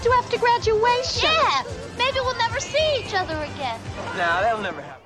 you after graduation. Yeah, maybe we'll never see each other again. Nah, that'll never happen.